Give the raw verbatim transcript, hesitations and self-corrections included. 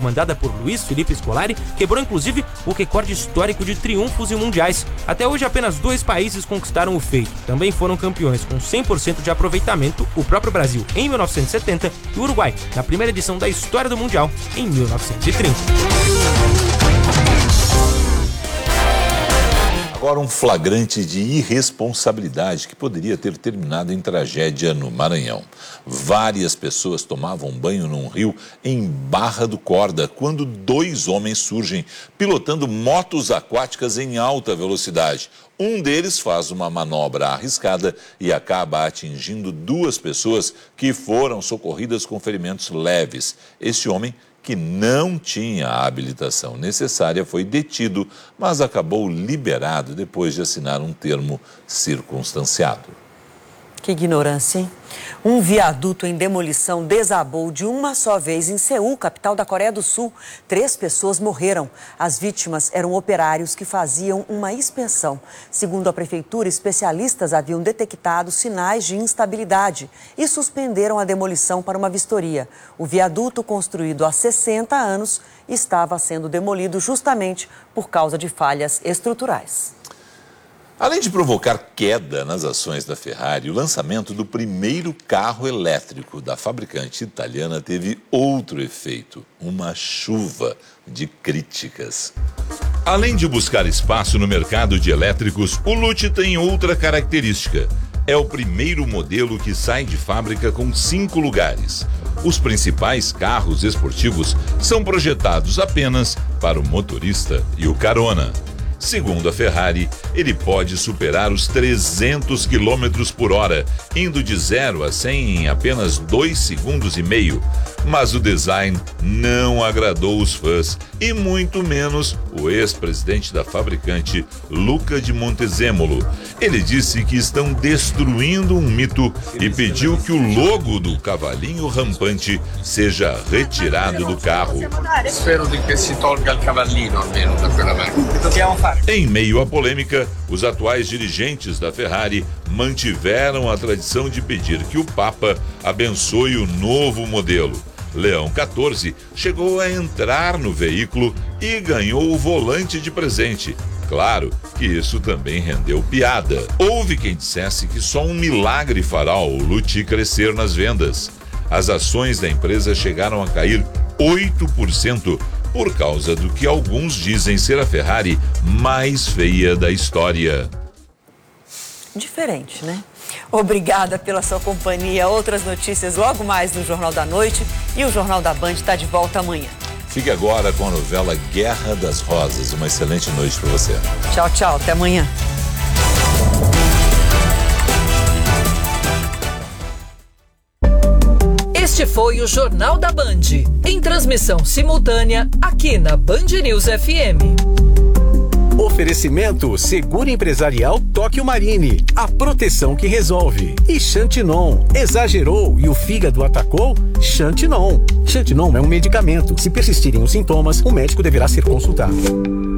comandada por Luiz Felipe Scolari, quebrou inclusive o recorde histórico de triunfos em mundiais. Até hoje, apenas dois países conquistaram o feito. Também foram campeões com cem por cento de aproveitamento, o próprio Brasil em mil novecentos e setenta e o Uruguai na primeira edição da história do Mundial em mil novecentos e trinta. Agora um flagrante de irresponsabilidade que poderia ter terminado em tragédia no Maranhão. Várias pessoas tomavam banho num rio em Barra do Corda quando dois homens surgem pilotando motos aquáticas em alta velocidade. Um deles faz uma manobra arriscada e acaba atingindo duas pessoas que foram socorridas com ferimentos leves. Esse homem, que não tinha a habilitação necessária, foi detido, mas acabou liberado depois de assinar um termo circunstanciado. Que ignorância, hein? Um viaduto em demolição desabou de uma só vez em Seul, capital da Coreia do Sul. Três pessoas morreram. As vítimas eram operários que faziam uma inspeção. Segundo a prefeitura, especialistas haviam detectado sinais de instabilidade e suspenderam a demolição para uma vistoria. O viaduto, construído há sessenta anos, estava sendo demolido justamente por causa de falhas estruturais. Além de provocar queda nas ações da Ferrari, o lançamento do primeiro carro elétrico da fabricante italiana teve outro efeito, uma chuva de críticas. Além de buscar espaço no mercado de elétricos, o Lucci tem outra característica. É o primeiro modelo que sai de fábrica com cinco lugares. Os principais carros esportivos são projetados apenas para o motorista e o carona. Segundo a Ferrari, ele pode superar os trezentos quilômetros por hora, indo de zero a cem em apenas dois segundos e meio. Mas o design não agradou os fãs, e muito menos o ex-presidente da fabricante, Luca de Montezemolo. Ele disse que estão destruindo um mito e pediu que o logo do cavalinho rampante seja retirado do carro. Espero que se tolga o cavalinho, almeno, da quella marca. Em meio à polêmica, os atuais dirigentes da Ferrari mantiveram a tradição de pedir que o Papa abençoe o novo modelo. Leão quatorze chegou a entrar no veículo e ganhou o volante de presente. Claro que isso também rendeu piada. Houve quem dissesse que só um milagre fará o Lucci crescer nas vendas. As ações da empresa chegaram a cair oito por cento por causa do que alguns dizem ser a Ferrari mais feia da história. Diferente, né? Obrigada pela sua companhia. Outras notícias logo mais no Jornal da Noite, e o Jornal da Band está de volta amanhã. Fique agora com a novela Guerra das Rosas. Uma excelente noite para você. Tchau, tchau. Até amanhã. Este foi o Jornal da Band, em transmissão simultânea aqui na Band News F M. Oferecimento Seguro Empresarial Tóquio Marine, a proteção que resolve. E Xantinon, exagerou e o fígado atacou? Xantinon. Xantinon é um medicamento. Se persistirem os sintomas, o médico deverá ser consultado.